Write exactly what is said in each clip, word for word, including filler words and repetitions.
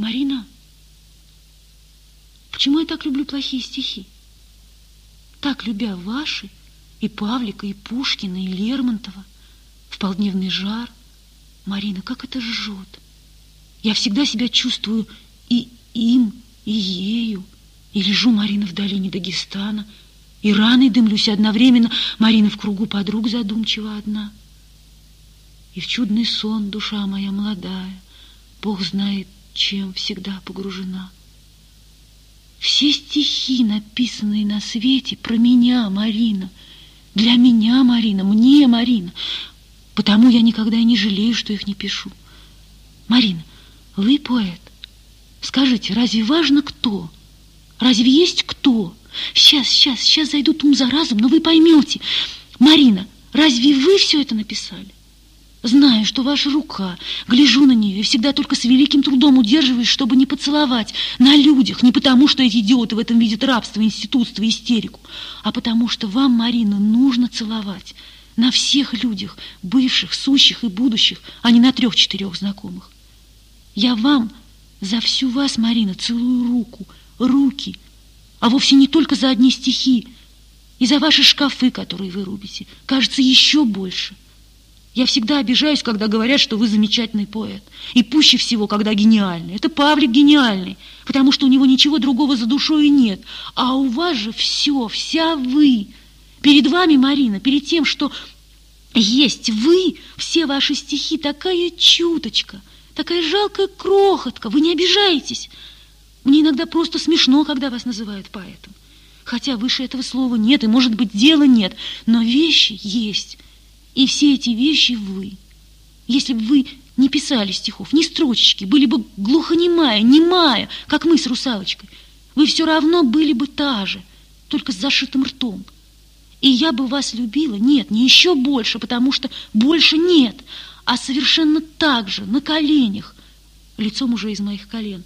Марина, почему я так люблю плохие стихи? Так любя ваши, и Павлика, и Пушкина, и Лермонтова, в полдневный жар. Марина, как это жжет. Я всегда себя чувствую и им, и ею. И лежу, Марина, в долине Дагестана, и раной дымлюсь одновременно. Марина в кругу подруг задумчиво одна. И в чудный сон душа моя молодая, Бог знает, чем всегда погружена. Все стихи, написанные на свете, про меня, Марина, для меня, Марина, мне, Марина. Потому я никогда и не жалею, что их не пишу. Марина, вы поэт. Скажите, разве важно кто? Разве есть кто? Сейчас, сейчас, сейчас зайдут ум за разум, но вы поймете. Марина, разве вы все это написали? Знаю, что ваша рука, гляжу на нее и всегда только с великим трудом удерживаюсь, чтобы не поцеловать на людях, не потому, что эти идиоты в этом видят рабство, институтство, истерику, а потому что вам, Марина, нужно целовать на всех людях, бывших, сущих и будущих, а не на трех-четырех знакомых. Я вам за всю вас, Марина, целую руку, руки, а вовсе не только за одни стихи, и за ваши шкафы, которые вы рубите, кажется, еще больше. Я всегда обижаюсь, когда говорят, что вы замечательный поэт. И пуще всего, когда гениальный. Это Павлик гениальный, потому что у него ничего другого за душой и нет. А у вас же все, вся вы. Перед вами, Марина, перед тем, что есть вы, все ваши стихи, такая чуточка, такая жалкая крохотка. Вы не обижаетесь. Мне иногда просто смешно, когда вас называют поэтом. Хотя выше этого слова нет, и, может быть, дела нет. Но вещи есть. И все эти вещи вы. Если бы вы не писали стихов, ни строчечки, были бы глухонемая, немая, как мы с русалочкой, вы все равно были бы та же, только с зашитым ртом. И я бы вас любила, нет, не еще больше, потому что больше нет, а совершенно так же, на коленях, лицом уже из моих колен.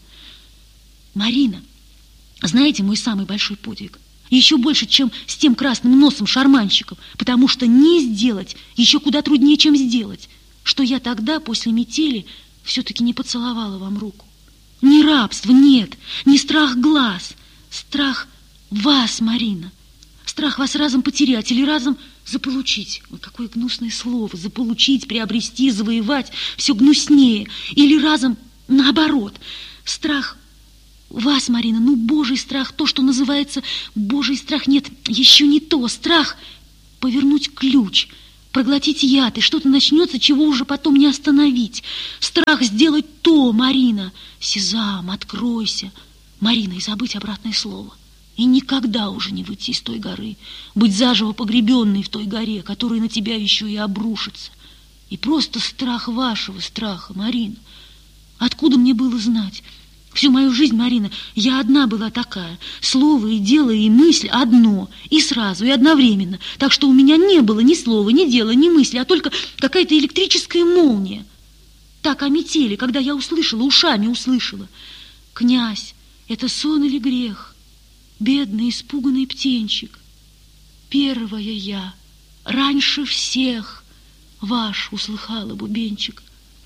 Марина, знаете мой самый большой подвиг? Еще больше, чем с тем красным носом шарманщиком, потому что не сделать еще куда труднее, чем сделать, что я тогда, после метели, все-таки не поцеловала вам руку. Не рабство, нет, не страх глаз, страх вас, Марина, страх вас разом потерять или разом заполучить. Ой, какое гнусное слово, заполучить, приобрести, завоевать, все гнуснее, или разом наоборот, страх вас, Марина, ну, Божий страх, то, что называется Божий страх, нет, еще не то. Страх повернуть ключ, проглотить яд, и что-то начнется, чего уже потом не остановить. Страх сделать то, Марина, сезам, откройся, Марина, и забыть обратное слово. И никогда уже не выйти из той горы, быть заживо погребенной в той горе, которая на тебя еще и обрушится. И просто страх вашего страха, Марина. Откуда мне было знать? Всю мою жизнь, Марина, я одна была такая. Слово и дело, и мысль одно, и сразу, и одновременно. Так что у меня не было ни слова, ни дела, ни мысли, а только какая-то электрическая молния. Так о метели, когда я услышала, ушами услышала. Князь, это сон или грех? Бедный, испуганный птенчик. Первая я, раньше всех, ваш, услыхала бубенчик.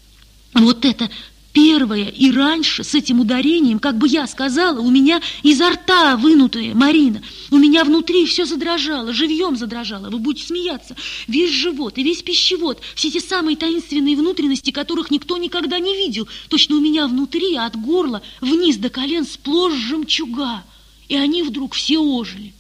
Вот это первое и раньше, с этим ударением, как бы я сказала, у меня изо рта вынутое, Марина. У меня внутри все задрожало, живьем задрожало. Вы будете смеяться. Весь живот и весь пищевод, все те самые таинственные внутренности, которых никто никогда не видел. Точно у меня внутри, от горла вниз до колен сплошь жемчуга. И они вдруг все ожили.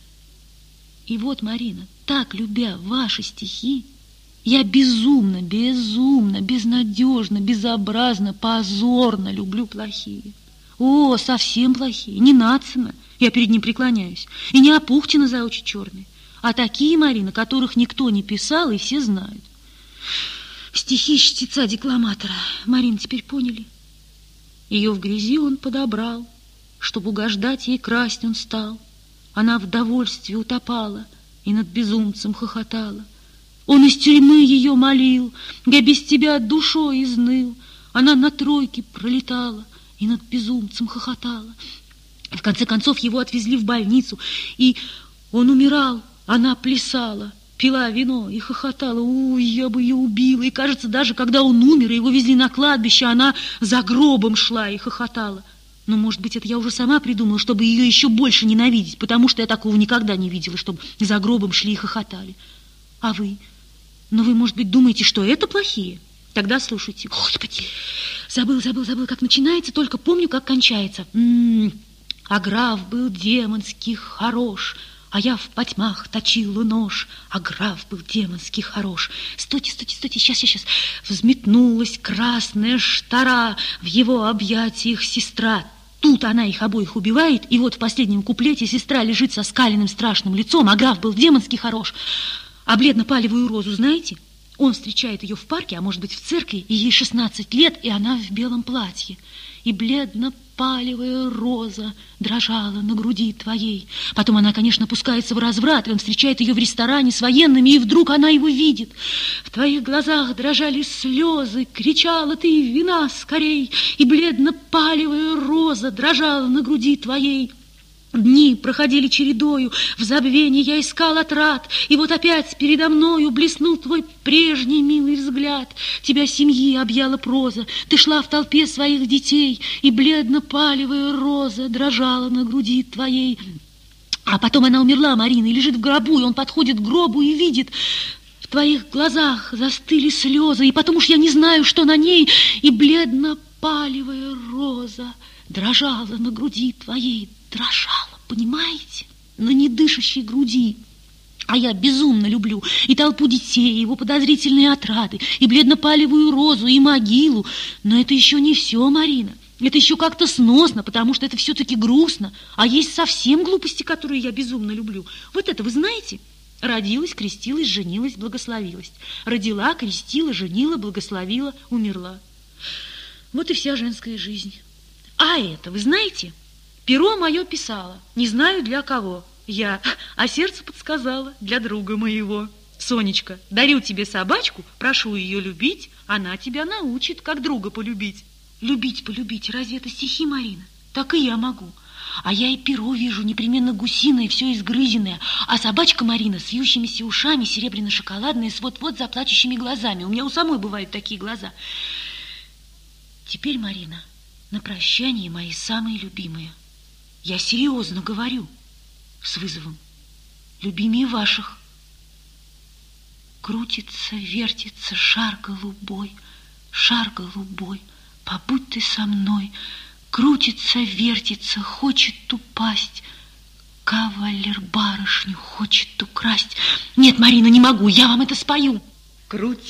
И вот, Марина, так любя ваши стихи, я безумно, безумно, безнадежно, безобразно, позорно люблю плохие. О, совсем плохие, не Нацина, я перед ним преклоняюсь, и не Апухтина за очи черные, а такие, Марина, которых никто не писал и все знают. Стихи чтеца-декламатора, Марина, теперь поняли? Ее в грязи он подобрал, чтоб угождать ей красть он стал. Она в довольстве утопала и над безумцем хохотала. Он из тюрьмы ее молил, я без тебя душой изныл. Она на тройке пролетала и над безумцем хохотала. В конце концов его отвезли в больницу, и он умирал, она плясала, пила вино и хохотала. Ой, я бы ее убила. И, кажется, даже когда он умер, и его везли на кладбище, она за гробом шла и хохотала. Но, может быть, это я уже сама придумала, чтобы ее еще больше ненавидеть, потому что я такого никогда не видела, чтобы за гробом шли и хохотали. А вы? Но вы, может быть, думаете, что это плохие? Тогда слушайте. Господи, забыл, забыл, забыл, как начинается, только помню, как кончается. М-м-м. А граф был демонский хорош, а я в потьмах точила нож, а граф был демонский хорош. Стойте, стойте, стойте, сейчас, сейчас, сейчас. Взметнулась красная штора, в его объятиях сестра. Тут она их обоих убивает, и вот в последнем куплете сестра лежит со скаленным страшным лицом, а граф был демонский хорош. А бледно-палевую розу знаете? Он встречает ее в парке, а может быть в церкви, и ей шестнадцать лет, и она в белом платье. И бледно-палевая роза дрожала на груди твоей. Потом она, конечно, пускается в разврат, и он встречает ее в ресторане с военными, и вдруг она его видит. В твоих глазах дрожали слезы, кричала ты: вина скорей, и бледно-палевая роза дрожала на груди твоей. Дни проходили чередою, в забвении я искал отрад, и вот опять передо мною блеснул твой прежний милый взгляд. Тебя семьи объяла проза, ты шла в толпе своих детей, и бледно-палевая роза дрожала на груди твоей. А потом она умерла, Марина, и лежит в гробу, и он подходит к гробу и видит... В твоих глазах застыли слезы, и потом уж я не знаю, что на ней, и бледно-палевая роза дрожала на груди твоей. Дрожала, понимаете, на недышащей груди. А я безумно люблю и толпу детей, и его подозрительные отрады, и бледно-палевую розу, и могилу. Но это еще не все, Марина. Это еще как-то сносно, потому что это все-таки грустно. А есть совсем глупости, которые я безумно люблю. Вот это вы знаете? Родилась, крестилась, женилась, благословилась. Родила, крестила, женила, благословила, умерла. Вот и вся женская жизнь. А это вы знаете? Перо мое писало, не знаю для кого я, а сердце подсказало для друга моего. Сонечка, дарю тебе собачку, прошу ее любить, она тебя научит, как друга полюбить. Любить, полюбить, разве это стихи, Марина? Так и я могу. А я и перо вижу, непременно гусиное, все изгрызенное, а собачка Марина с вьющимися ушами, серебряно-шоколадная, с вот-вот заплачущими глазами. У меня у самой бывают такие глаза. Теперь, Марина, на прощание мои самые любимые. Я серьезно говорю, с вызовом, любимее ваших. Крутится, вертится шар голубой, шар голубой, побудь ты со мной. Крутится, вертится, хочет упасть, кавалер барышню хочет украсть. Нет, Марина, не могу, я вам это спою. Крутится.